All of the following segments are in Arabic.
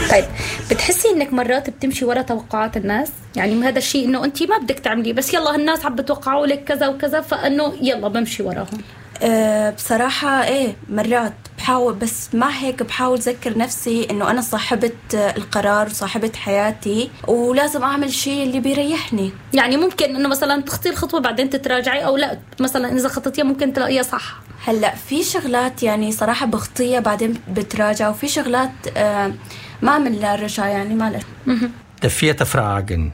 طيب بتحسي انك مرات بتمشي ورا توقعات الناس؟ يعني هذا الشيء انه انت ما بدك تعمليه بس يلا الناس عم بتوقعوا لك كذا وكذا فانه يلا بمشي وراهم. بصراحة مرات بحاول، بس مع هيك بحاول أذكر نفسي إنه أنا صاحبة القرار وصاحبة حياتي ولازم أعمل شيء اللي بيريحني. يعني ممكن إنه مثلا تخطي الخطوة بعدين تتراجعي، أو لا مثلا إذا خطيتيها ممكن تلاقيها صح. هلأ في شغلات يعني صراحة بخطيها بعدين بتراجع، وفي شغلات ما أعمل لها رجع يعني ما له. Die vierte Frage.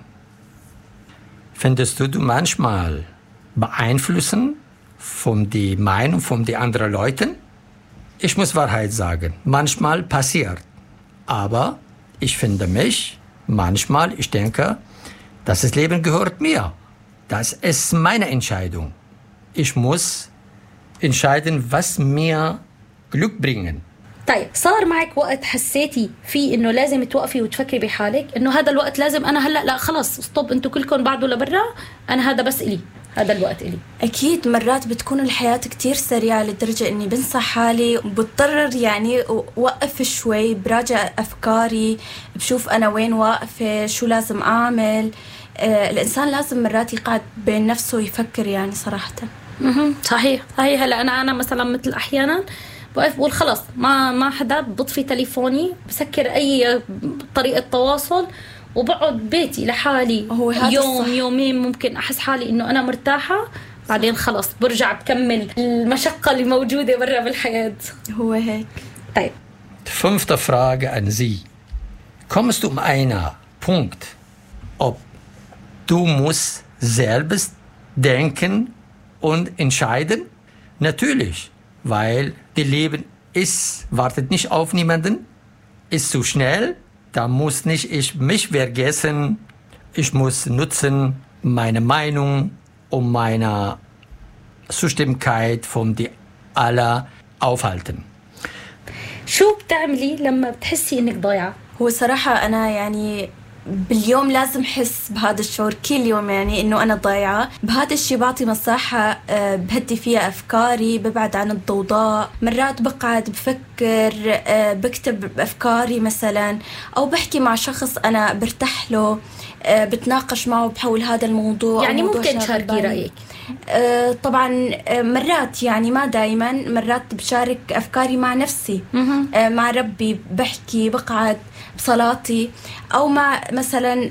Findest du manchmal beeinflussen von die Meinung von die anderen Leuten? Ich muss Wahrheit sagen. Manchmal passiert. Aber ich finde mich, manchmal, ich denke, das Leben gehört mir. Das ist meine Entscheidung. Ich muss entscheiden, was mir Glück bringen. طيب صار معك وقت حسيتي فيه انه لازم توقفي وتفكري بحالك انه هذا الوقت لازم انا هلا لا خلص ستوب، انتوا كلكم بعدوا لبرا، انا هذا بس إلي، هذا الوقت إلي؟ أكيد مرات بتكون الحياة كتير سريعة لدرجة إني بنسى حالي وبضطر يعني وقف شوي، براجع أفكاري، بشوف أنا وين واقفة، شو لازم أعمل. الإنسان لازم مرات يقعد بين نفسه ويفكر يعني صراحة. صحيح. هلا أنا مثلا مثل أحيانا بقف بقول خلاص ما حدا، بطفي تليفوني، بسكر أي طريقة تواصل وبقعد بيتي لحالي يوم يومين، ممكن أحس حالي إنه أنا مرتاحة، بعدين خلاص برجع بكمل المشقة اللي موجودة برا بالحياة. هو هيك. طيب. Fünfte Frage an Sie. Kommst du einen Punkt, ob du musst selbst denken und entscheiden? Natürlich, weil das Leben wartet nicht auf niemanden, ist zu schnell. Da muss nicht ich mich vergessen. Ich muss nutzen meine Meinung und meine Zustimmigkeit von die aller aufhalten. شو بتعملي لما بتحسي إنك ضايعة؟ هو صراحة أنا يعني باليوم لازم حس بهذا الشعور كل يوم، يعني إنه أنا ضايعة. بهذا الشيء بعطي مساحة بهدي فيها أفكاري، ببعد عن الضوضاء. مرات بقعد بفكر، بكتب أفكاري مثلا، أو بحكي مع شخص أنا برتاح له، بتناقش معه بحول هذا الموضوع. يعني ممكن تشاركي رأيك؟ طبعا مرات، يعني ما دايما، مرات بشارك أفكاري مع نفسي، مع ربي بحكي، بقعد بصلاتي، أو مع مثلا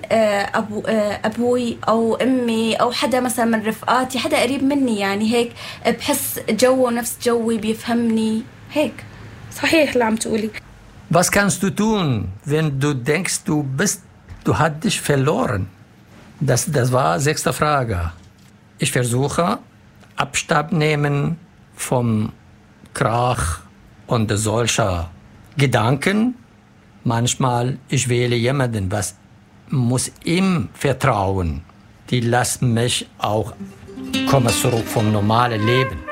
أبوي أو أمي أو حدا مثلا من رفقاتي، حدا قريب مني، يعني هيك بحس جوه نفس جوي، بيفهمني هيك. صحيح اللي عم تقولي. Was kannst du tun, wenn du denkst, du hast dich verloren? Das war 6. Frage. Ich versuche Abstand nehmen vom Krach und solcher Gedanken. Manchmal ich wähle jemanden, was muss ihm vertrauen. Die lassen mich auch kommen zurück vom normalen Leben.